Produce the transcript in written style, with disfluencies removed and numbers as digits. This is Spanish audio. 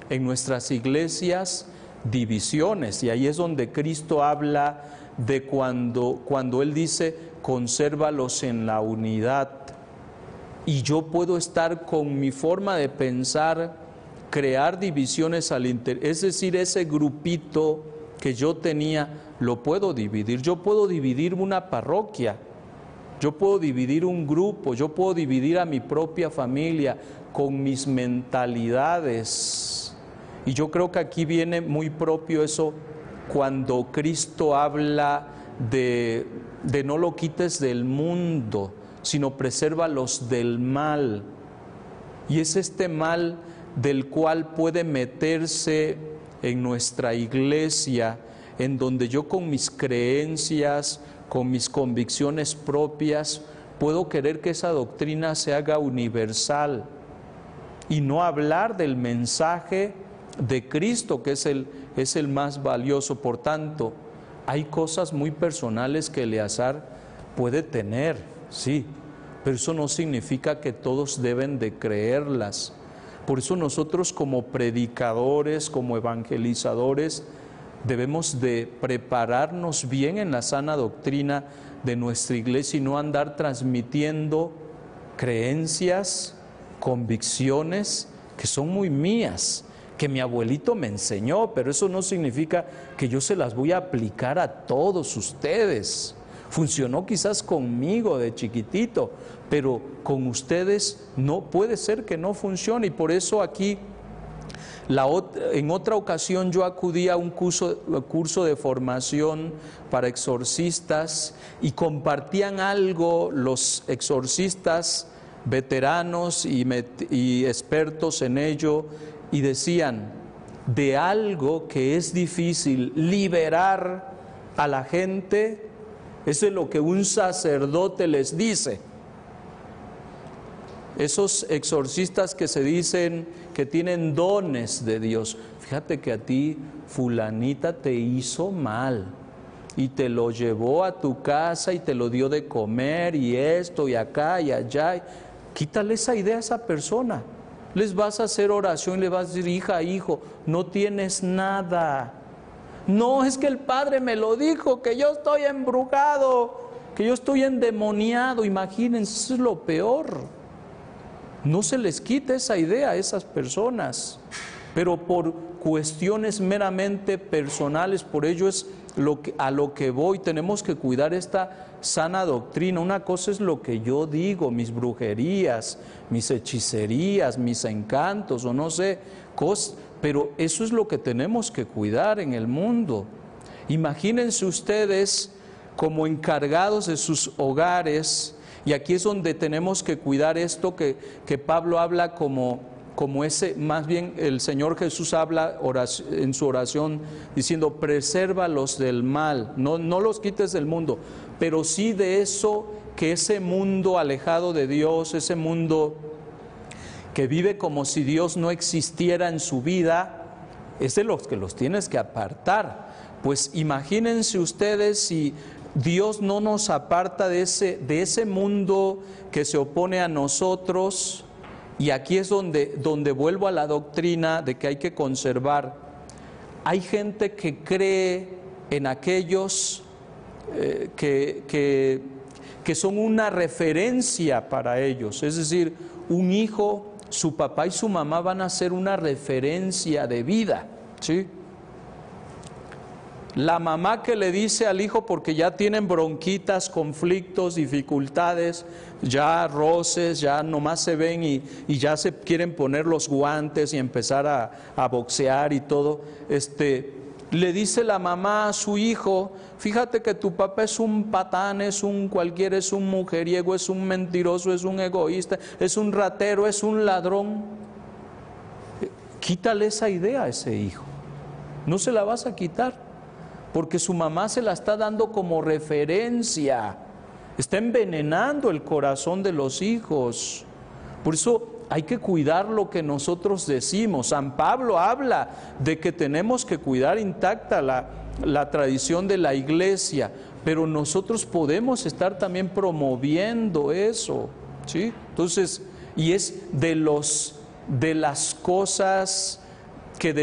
en nuestras iglesias divisiones, y ahí es donde Cristo habla de cuando Él dice, consérvalos en la unidad. Y yo puedo estar con mi forma de pensar, crear divisiones al interior, es decir, ese grupito que yo tenía, lo puedo dividir. Yo puedo dividir una parroquia, yo puedo dividir un grupo, yo puedo dividir a mi propia familia con mis mentalidades. Y yo creo que aquí viene muy propio eso cuando Cristo habla de no lo quites del mundo, sino presérvalos del mal. Y es este mal del cual puede meterse en nuestra iglesia, en donde yo con mis creencias, con mis convicciones propias, puedo querer que esa doctrina se haga universal y no hablar del mensaje de Cristo, que es el más valioso. Por tanto, hay cosas muy personales que Eleazar puede tener, sí, pero eso no significa que todos deben de creerlas. Por eso nosotros como predicadores, como evangelizadores, debemos de prepararnos bien en la sana doctrina de nuestra iglesia y no andar transmitiendo creencias, convicciones que son muy mías, que mi abuelito me enseñó, pero eso no significa que yo se las voy a aplicar a todos ustedes. Funcionó quizás conmigo de chiquitito, pero con ustedes no puede ser que no funcione. Y por eso aquí, en otra ocasión yo acudí a un curso de formación para exorcistas y compartían algo los exorcistas veteranos y expertos en ello, y decían de algo que es difícil liberar a la gente. Eso es lo que un sacerdote les dice. Esos exorcistas que se dicen que tienen dones de Dios. Fíjate que a ti fulanita te hizo mal y te lo llevó a tu casa y te lo dio de comer y esto y acá y allá. Quítale esa idea a esa persona. Les vas a hacer oración y le vas a decir, hija, hijo, no tienes nada. No, es que el Padre me lo dijo, que yo estoy embrujado, que yo estoy endemoniado. Imagínense, eso es lo peor. No se les quite esa idea a esas personas, pero por cuestiones meramente personales, por ello es a lo que voy. Tenemos que cuidar esta sana doctrina. Una cosa es lo que yo digo, mis brujerías, mis hechicerías, mis encantos o no sé, cosas, pero eso es lo que tenemos que cuidar en el mundo. Imagínense ustedes como encargados de sus hogares, y aquí es donde tenemos que cuidar esto que Pablo habla como ese, más bien el Señor Jesús habla en su oración diciendo, presérvalos del mal, no los quites del mundo, pero sí de eso, que ese mundo alejado de Dios, ese mundo que vive como si Dios no existiera en su vida, es de los que los tienes que apartar. Pues imagínense ustedes si Dios no nos aparta de ese mundo que se opone a nosotros. Y aquí es donde vuelvo a la doctrina de que hay que conservar. Hay gente que cree en aquellos que son una referencia para ellos. Es decir, un hijo, su papá y su mamá van a ser una referencia de vida, ¿sí? La mamá que le dice al hijo, porque ya tienen bronquitas, conflictos, dificultades, ya roces, ya nomás se ven y ya se quieren poner los guantes y empezar a boxear y todo, le dice la mamá a su hijo, fíjate que tu papá es un patán, es un cualquiera, es un mujeriego, es un mentiroso, es un egoísta, es un ratero, es un ladrón. Quítale esa idea a ese hijo, no se la vas a quitar, porque su mamá se la está dando como referencia, está envenenando el corazón de los hijos. Por eso hay que cuidar lo que nosotros decimos. San Pablo habla de que tenemos que cuidar intacta la tradición de la iglesia, pero nosotros podemos estar también promoviendo eso, ¿sí? Entonces, y es de las cosas